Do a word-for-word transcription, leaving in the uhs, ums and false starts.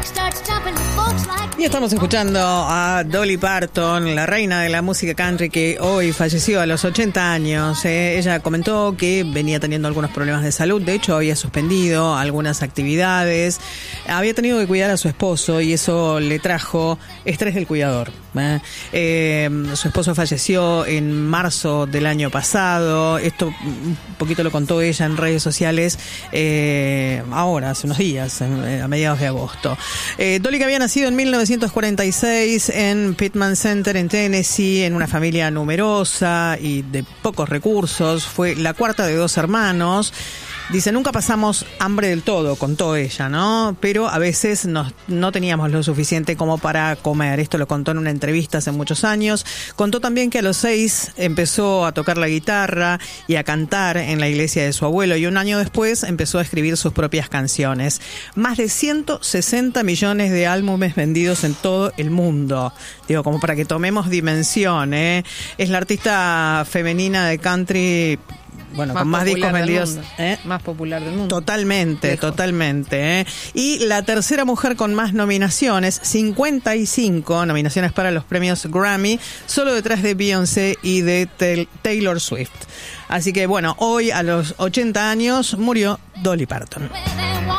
Y estamos escuchando a Dolly Parton, la reina de la música country, que hoy falleció a los ochenta años. Eh, ella comentó que venía teniendo algunos problemas de salud. De hecho, había suspendido algunas actividades. Había tenido que cuidar a su esposo y eso le trajo estrés del cuidador. Eh, eh, su esposo falleció en marzo del año pasado. Esto un poquito lo contó ella en redes sociales eh, ahora, hace unos días, en, a mediados de agosto. Eh, Dolly, que había nacido en mil novecientos cuarenta y seis en Pittman Center, en Tennessee, en una familia numerosa y de pocos recursos. Fue la cuarta de dos hermanos. Dice, nunca pasamos hambre del todo, contó ella, ¿no? Pero a veces nos, no teníamos lo suficiente como para comer. Esto lo contó en una entrevista hace muchos años. Contó también que a los seis empezó a tocar la guitarra y a cantar en la iglesia de su abuelo. Y un año después empezó a escribir sus propias canciones. Más de ciento sesenta millones de álbumes vendidos en todo el mundo. Digo, como para que tomemos dimensión, ¿eh? Es la artista femenina de country... Bueno, más con más discos vendidos. ¿eh? Más popular del mundo. Totalmente, Lejos. totalmente. ¿eh? Y la tercera mujer con más nominaciones, cincuenta y cinco nominaciones para los premios Grammy, solo detrás de Beyoncé y de Tel- Taylor Swift. Así que bueno, hoy a los ochenta años murió Dolly Parton.